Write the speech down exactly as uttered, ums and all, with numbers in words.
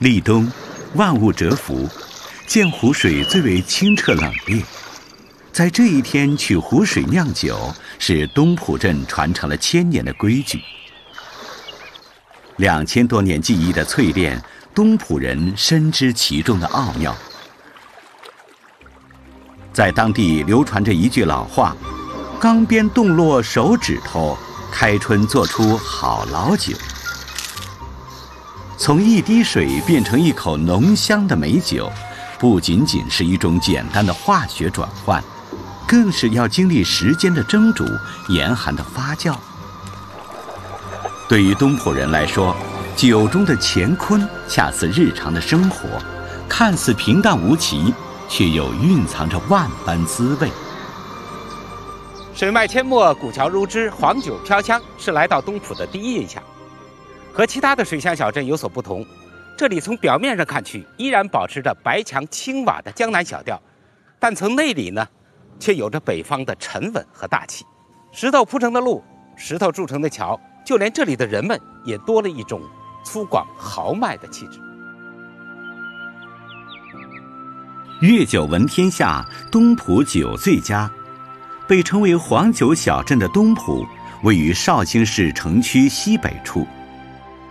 立冬，万物蛰伏，见湖水最为清澈冷冽。在这一天取湖水酿酒，是东浦镇传承了千年的规矩。两千多年技艺的淬炼，东浦人深知其中的奥妙。在当地流传着一句老话：“钢鞭动落手指头，开春做出好老酒。”从一滴水变成一口浓香的美酒，不仅仅是一种简单的化学转换，更是要经历时间的蒸煮、严寒的发酵。对于东浦人来说，酒中的乾坤恰似日常的生活，看似平淡无奇，却又蕴藏着万般滋味。 水脉阡陌，古桥如织，黄酒飘香，是来到东浦的第一印象。和其他的水乡小镇有所不同，这里从表面上看去依然保持着白墙青瓦的江南小调，但从内里呢，却有着北方的沉稳和大气。石头铺成的路，石头筑成的桥，就连这里的人们也多了一种粗犷豪迈的气质。 粤酒闻天下，东浦酒最佳。被称为黄酒小镇的东浦，位于绍兴市城区西北处，